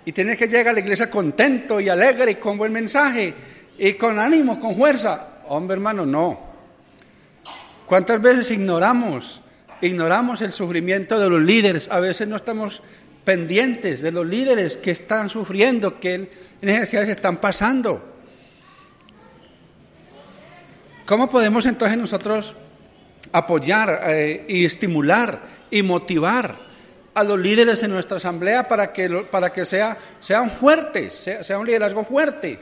y tiene que llegar a la iglesia contento y alegre y con buen mensaje y con ánimo, con fuerza. Hombre, hermano, no. ¿Cuántas veces ignoramos el sufrimiento de los líderes? A veces no estamos pendientes de los líderes que están sufriendo, que necesidades están pasando. ¿Cómo podemos entonces nosotros apoyar y estimular y motivar a los líderes en nuestra asamblea para que sean fuertes, sea un liderazgo fuerte?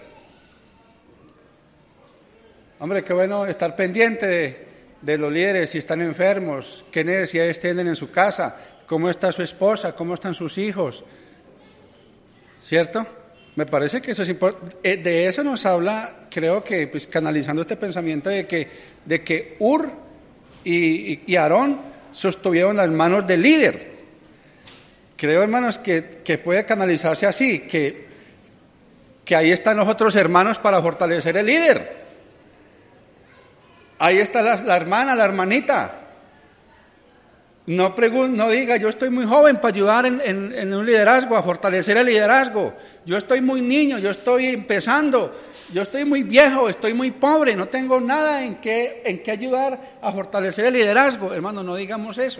Hombre, qué bueno estar pendiente de los líderes si están enfermos, qué necesidades tienen en su casa, cómo está su esposa, cómo están sus hijos, ¿cierto? Me parece que eso es importante. De eso nos habla, creo que pues, canalizando este pensamiento de que Ur y Aarón sostuvieron las manos del líder. Creo, hermanos, que puede canalizarse así, que ahí están los otros hermanos para fortalecer el líder. Ahí está la hermana, la hermanita. No diga, yo estoy muy joven para ayudar en un liderazgo, a fortalecer el liderazgo. Yo estoy muy niño, yo estoy empezando, yo estoy muy viejo, estoy muy pobre, no tengo nada en qué ayudar a fortalecer el liderazgo. Hermano, no digamos eso.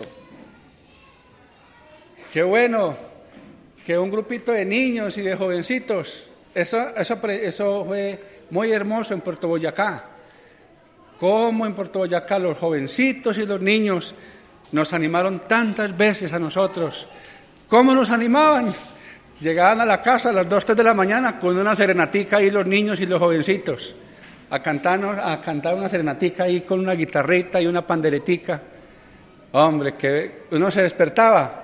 Qué bueno que un grupito de niños y de jovencitos, eso fue muy hermoso en Puerto Boyacá. Cómo en Puerto Boyacá los jovencitos y los niños nos animaron tantas veces a nosotros. ¿Cómo nos animaban? Llegaban a la casa a las 2, 3 de la mañana con una serenatica ahí los niños y los jovencitos, a cantar una serenatica ahí con una guitarrita y una panderetica. Hombre, que uno se despertaba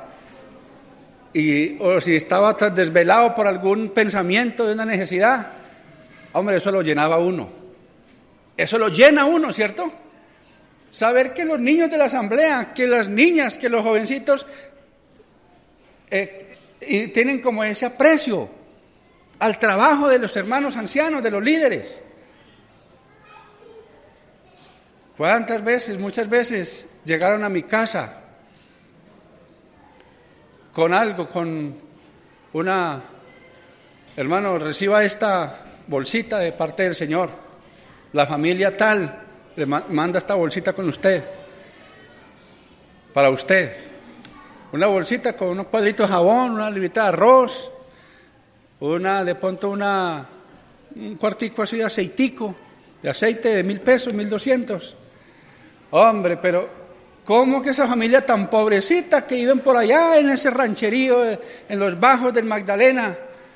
o si estaba desvelado por algún pensamiento de una necesidad, hombre, eso lo llenaba uno. Eso lo llena uno, ¿cierto? Saber que los niños de la asamblea, que las niñas, que los jovencitos tienen como ese aprecio al trabajo de los hermanos ancianos, de los líderes. ¿Cuántas veces, muchas veces, llegaron a mi casa con algo, con una, hermano, reciba esta bolsita de parte del Señor, la familia tal le manda esta bolsita con usted, para usted, una bolsita con unos cuadritos de jabón, una librita de arroz, de pronto un cuartico así de aceitico, de aceite de 1,000 pesos, 1,200. Hombre, pero ¿cómo que esa familia tan pobrecita que viven por allá en ese rancherío, en los bajos del Magdalena,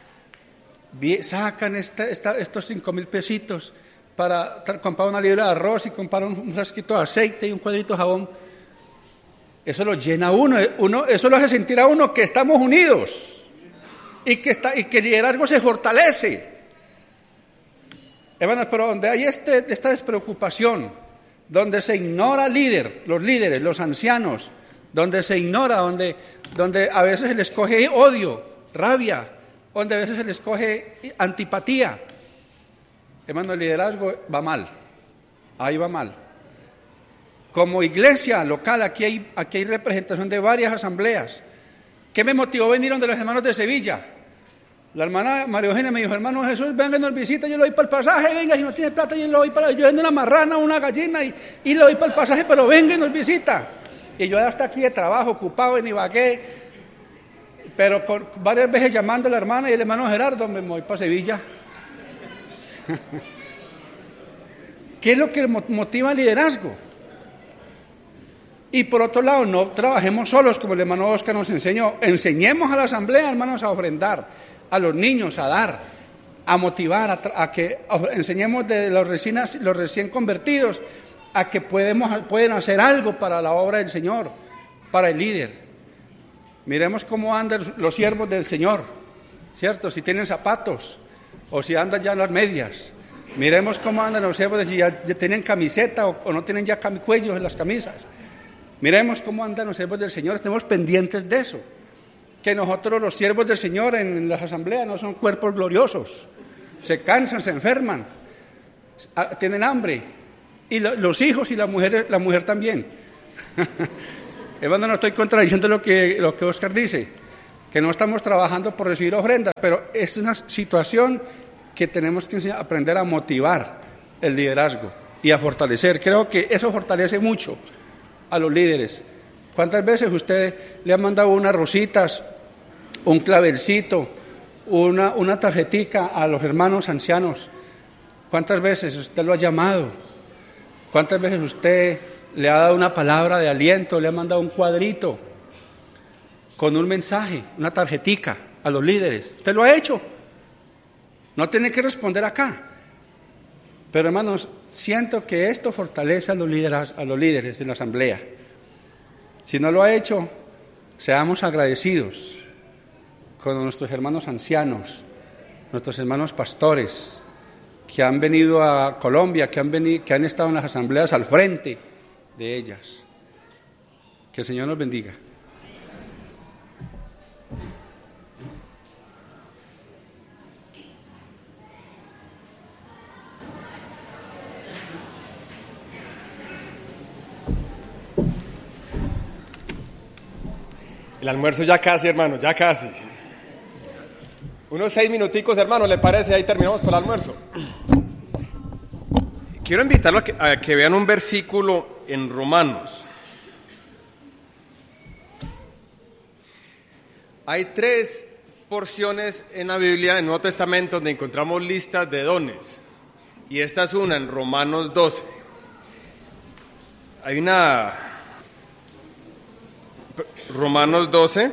sacan estos 5,000 pesitos para comprar una libra de arroz y comprar un frasquito de aceite y un cuadrito de jabón? Eso lo llena a uno, eso lo hace sentir a uno que estamos unidos y que el liderazgo se fortalece. Hermanos, pero donde hay esta despreocupación, donde se ignora los líderes, los ancianos, donde se ignora, donde a veces se les coge odio, rabia, donde a veces se les coge antipatía, hermano, el liderazgo va mal, ahí va mal. Como iglesia local, aquí hay representación de varias asambleas. ¿Qué me motivó a venir donde los hermanos de Sevilla? La hermana María Eugenia me dijo, hermano Jesús, venga, nos visita, yo le doy para el pasaje, venga, si no tiene plata, yo vendo una marrana, una gallina y le doy para el pasaje, pero venga y nos visita. Y yo hasta aquí de trabajo, ocupado en Ibagué, pero varias veces llamando a la hermana y el hermano Gerardo, me voy para Sevilla. ¿Qué es lo que motiva el liderazgo? Y por otro lado, no trabajemos solos, como el hermano Oscar nos enseñó. Enseñemos a la asamblea, hermanos, a ofrendar, a los niños a dar, a motivar, enseñemos de los recién convertidos a que pueden hacer algo para la obra del Señor, para el líder. Miremos cómo andan los siervos del Señor, ¿cierto? Si tienen zapatos o si andan ya en las medias. Miremos cómo andan los siervos, si ya tienen camiseta o no tienen ya cuellos en las camisas. Miremos cómo andan los siervos del Señor, estemos pendientes de eso. Que nosotros, los siervos del Señor en las asambleas, no son cuerpos gloriosos. Se cansan, se enferman, tienen hambre. Y los hijos y la mujer también. Hermano, no estoy contradiciendo lo que Oscar dice. que no estamos trabajando por recibir ofrendas, pero es una situación que tenemos que aprender a motivar el liderazgo y a fortalecer. Creo que eso fortalece mucho a los líderes. ¿Cuántas veces usted le ha mandado unas rositas, un clavelcito, una tarjetica a los hermanos ancianos? ¿Cuántas veces usted lo ha llamado? ¿Cuántas veces usted le ha dado una palabra de aliento, le ha mandado un cuadrito con un mensaje, una tarjetica a los líderes? ¿Usted lo ha hecho? No tiene que responder acá. Pero hermanos, siento que esto fortalece a los líderes de la asamblea. Si no lo ha hecho, seamos agradecidos con nuestros hermanos ancianos, nuestros hermanos pastores, que han venido a Colombia, que han estado en las asambleas al frente de ellas. Que el Señor nos bendiga. El almuerzo ya casi, hermano, ya casi. Unos 6 minuticos, hermano, ¿le parece? Ahí terminamos por el almuerzo. Quiero invitarlo a que vean un versículo en Romanos. Hay 3 porciones en la Biblia, en el Nuevo Testamento, donde encontramos listas de dones. Y esta es una, en Romanos 12. Hay una... Romanos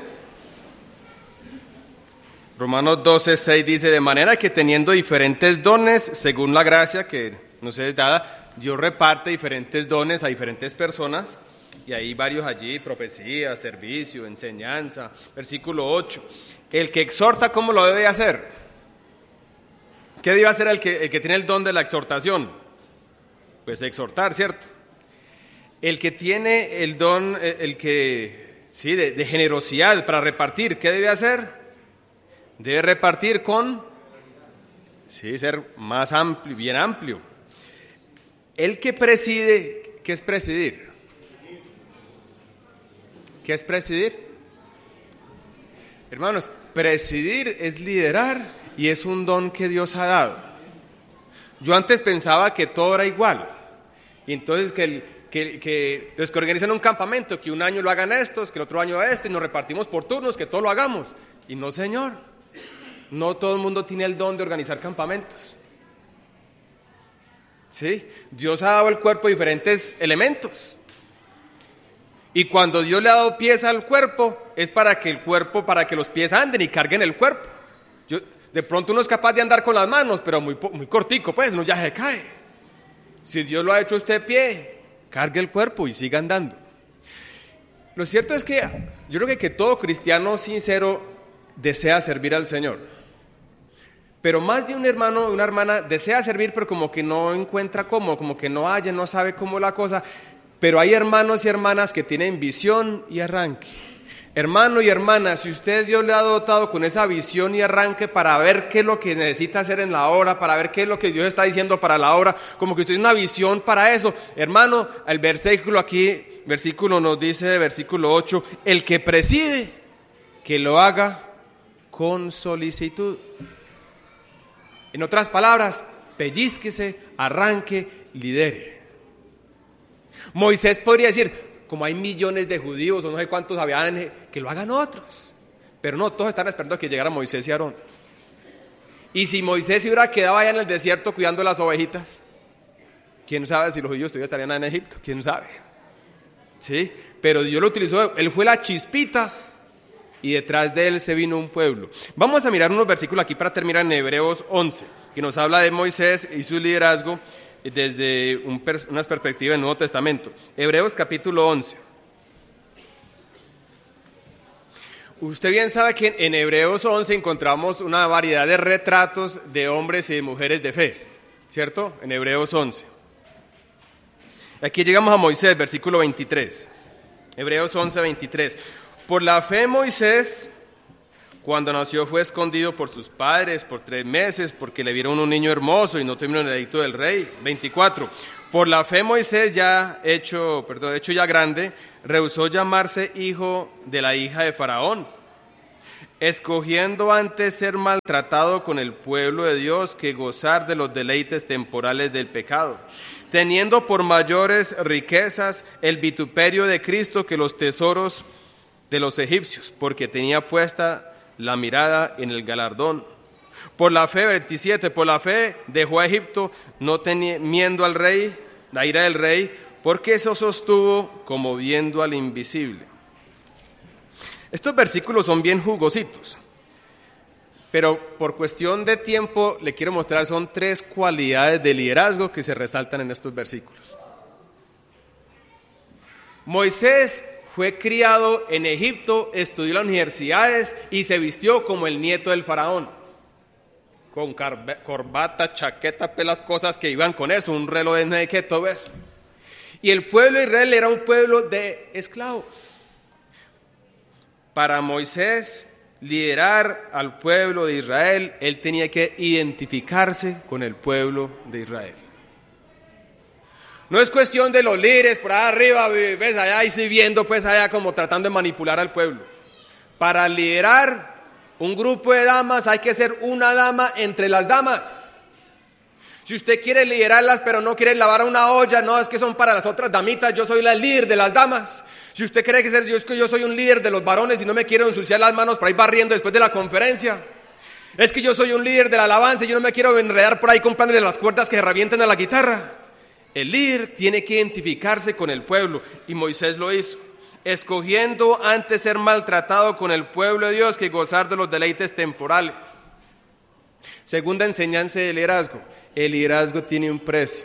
12, 6 dice: de manera que teniendo diferentes dones, según la gracia que nos es dada, Dios reparte diferentes dones a diferentes personas, y hay varios allí: profecía, servicio, enseñanza. Versículo 8, el que exhorta, ¿cómo lo debe hacer? ¿Qué debe hacer el que tiene el don de la exhortación? Pues exhortar, ¿cierto? El que tiene el don, sí, de generosidad para repartir, ¿qué debe hacer? Debe repartir con, sí, ser más amplio, bien amplio. El que preside, ¿qué es presidir? ¿Qué es presidir? Hermanos, presidir es liderar y es un don que Dios ha dado. Yo antes pensaba que todo era igual, y entonces que los que organizan un campamento, que un año lo hagan estos, que el otro año y nos repartimos por turnos, que todo lo hagamos. Y no, señor, no todo el mundo tiene el don de organizar campamentos. ¿Sí? Dios ha dado al cuerpo diferentes elementos. Y cuando Dios le ha dado pies al cuerpo, es para que los pies anden y carguen el cuerpo. De pronto uno es capaz de andar con las manos, pero muy cortico, pues, uno ya se cae. Si Dios lo ha hecho usted pie, cargue el cuerpo y siga andando. Lo cierto es que yo creo que todo cristiano sincero desea servir al Señor. Pero más de un hermano o una hermana desea servir, pero como que no encuentra cómo, como que no halla, no sabe cómo la cosa. Pero hay hermanos y hermanas que tienen visión y arranque. Hermano y hermana, si usted Dios le ha dotado con esa visión y arranque para ver qué es lo que necesita hacer en la obra, para ver qué es lo que Dios está diciendo para la obra, como que usted tiene una visión para eso, hermano, el versículo nos dice, versículo 8, el que preside, que lo haga con solicitud. En otras palabras, pellízquese, arranque, lidere. Moisés podría decir, como hay millones de judíos o no sé cuántos habían, que lo hagan otros. Pero no, todos están esperando a que llegara Moisés y Aarón. Y si Moisés se hubiera quedado allá en el desierto cuidando las ovejitas, quién sabe si los judíos todavía estarían en Egipto, quién sabe. ¿Sí? Pero Dios lo utilizó, él fue la chispita y detrás de él se vino un pueblo. Vamos a mirar unos versículos aquí para terminar en Hebreos 11, que nos habla de Moisés y su liderazgo desde unas perspectivas del Nuevo Testamento. Hebreos capítulo 11. Usted bien sabe que en Hebreos 11 encontramos una variedad de retratos de hombres y de mujeres de fe, ¿cierto? En Hebreos 11. Aquí llegamos a Moisés, versículo 23. Hebreos 11, 23. Por la fe Moisés, cuando nació, fue escondido por sus padres por 3 meses, porque le vieron un niño hermoso y no temieron el edicto del rey. 24. Por la fe Moisés, hecho ya grande, rehusó llamarse hijo de la hija de Faraón. escogiendo antes ser maltratado con el pueblo de Dios que gozar de los deleites temporales del pecado, teniendo por mayores riquezas el vituperio de Cristo que los tesoros de los egipcios, porque tenía puesta la mirada en el galardón. Por la fe, 27, por la fe dejó a Egipto, no temiendo al rey, la ira del rey, porque eso sostuvo como viendo al invisible. Estos versículos son bien jugositos, pero por cuestión de tiempo le quiero mostrar, son 3 cualidades de liderazgo que se resaltan en estos versículos. Moisés fue criado en Egipto, estudió en las universidades y se vistió como el nieto del faraón, con corbata, chaqueta, las cosas que iban con eso, un reloj de Nike, todo eso. Y el pueblo de Israel era un pueblo de esclavos. Para Moisés liderar al pueblo de Israel, él tenía que identificarse con el pueblo de Israel. No es cuestión de los líderes por allá arriba, ves allá y sí viendo pues allá como tratando de manipular al pueblo. Para liderar un grupo de damas hay que ser una dama entre las damas. Si usted quiere liderarlas pero no quiere lavar una olla, no, es que son para las otras damitas, yo soy la líder de las damas. Si usted cree que yo soy un líder de los varones y no me quiero ensuciar las manos por ahí barriendo después de la conferencia. Es que yo soy un líder de la alabanza y yo no me quiero enredar por ahí comprándole las cuerdas que revienten a la guitarra. El líder tiene que identificarse con el pueblo y Moisés lo hizo, escogiendo antes ser maltratado con el pueblo de Dios que gozar de los deleites temporales. Segunda enseñanza de liderazgo, el liderazgo tiene un precio.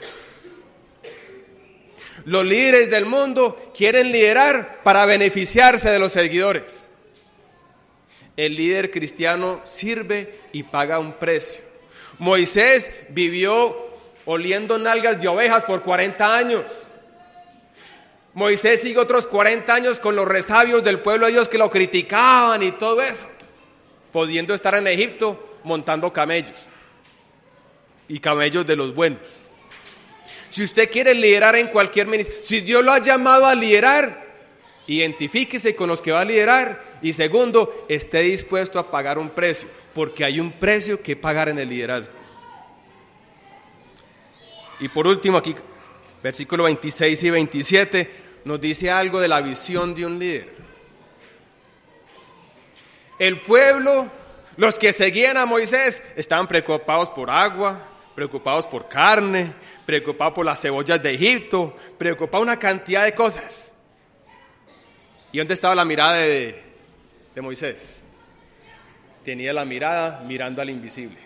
Los líderes del mundo quieren liderar para beneficiarse de los seguidores. El líder cristiano sirve y paga un precio. Moisés vivió oliendo nalgas de ovejas por 40 años. Moisés siguió otros 40 años con los resabios del pueblo de Dios que lo criticaban y todo eso, pudiendo estar en Egipto montando camellos, y camellos de los buenos. Si usted quiere liderar en cualquier ministerio, si Dios lo ha llamado a liderar, identifíquese con los que va a liderar, y segundo, esté dispuesto a pagar un precio, porque hay un precio que pagar en el liderazgo. Y por último aquí, versículos 26 y 27, nos dice algo de la visión de un líder. El pueblo, los que seguían a Moisés, estaban preocupados por agua, preocupados por carne, preocupados por las cebollas de Egipto, preocupados por una cantidad de cosas. ¿Y dónde estaba la mirada de Moisés? Tenía la mirada mirando al invisible.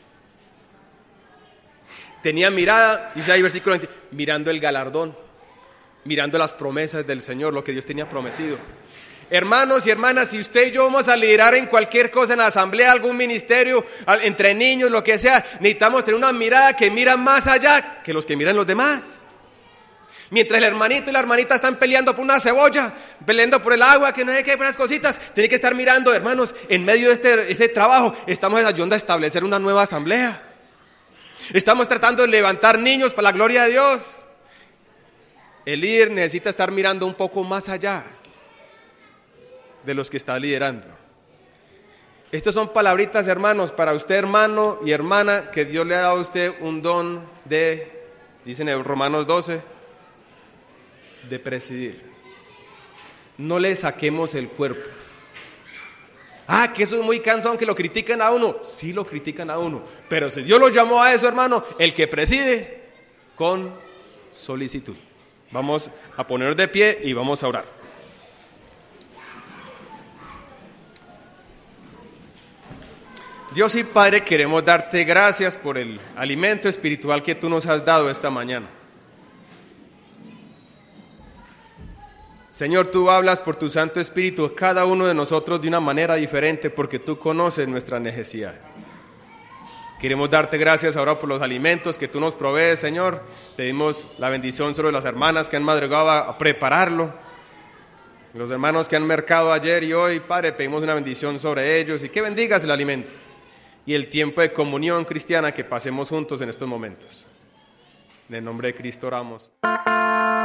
Tenía mirada, dice ahí versículo 20, mirando el galardón, mirando las promesas del Señor, lo que Dios tenía prometido. Hermanos y hermanas, si usted y yo vamos a liderar en cualquier cosa, en la asamblea, algún ministerio, entre niños, lo que sea, necesitamos tener una mirada que mira más allá que los que miran los demás. Mientras el hermanito y la hermanita están peleando por una cebolla, peleando por el agua, que no sé qué, por esas cositas, tiene que estar mirando, hermanos, en medio de este trabajo, estamos ayudando a establecer una nueva asamblea. Estamos tratando de levantar niños para la gloria de Dios. El líder necesita estar mirando un poco más allá de los que está liderando. Estas son palabritas, hermanos, para usted, hermano y hermana, que Dios le ha dado a usted un don de, dicen en Romanos 12, de presidir. No le saquemos el cuerpo. Que eso es muy cansón, que lo critican a uno. Sí lo critican a uno, pero si Dios lo llamó a eso, hermano, el que preside con solicitud. Vamos a ponernos de pie y vamos a orar. Dios y Padre, queremos darte gracias por el alimento espiritual que tú nos has dado esta mañana. Señor, tú hablas por tu Santo Espíritu a cada uno de nosotros de una manera diferente porque tú conoces nuestra necesidad. Queremos darte gracias ahora por los alimentos que tú nos provees, Señor. Pedimos la bendición sobre las hermanas que han madrugado a prepararlo. Los hermanos que han mercado ayer y hoy, Padre, pedimos una bendición sobre ellos y que bendigas el alimento y el tiempo de comunión cristiana que pasemos juntos en estos momentos. En el nombre de Cristo oramos.